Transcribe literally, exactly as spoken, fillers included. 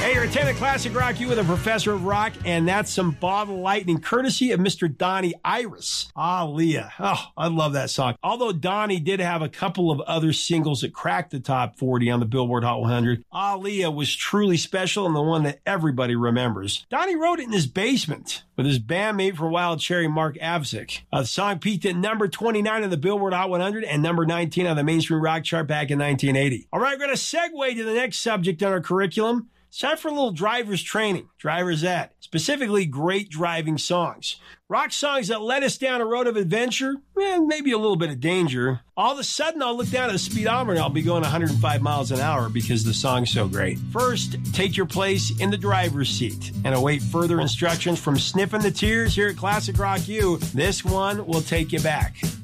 Hey, you're attending Classic Rock U with a professor of rock, and that's some Bottle Lightning, courtesy of Mister Donnie Iris. Ah, Leah. Oh, I love that song. Although Donnie did have a couple of other singles that cracked the top forty on the Billboard Hot one hundred, Ah, Leah was truly special and the one that everybody remembers. Donnie wrote it in his basement with his bandmate for Wild Cherry, Mark Avzik. Uh, the song peaked at number twenty-nine on the Billboard Hot one hundred and number nineteen on the Mainstream Rock Chart back in nineteen eighty. All right, we're going to segue to the next subject on our curriculum. It's time for a little driver's training, driver's ed, specifically great driving songs. Rock songs that led us down a road of adventure, eh, maybe a little bit of danger. All of a sudden, I'll look down at the speedometer and I'll be going one hundred five miles an hour because the song's so great. First, take your place in the driver's seat and await further instructions from Sniffing the Tears here at Classic Rock U. This one will take you back.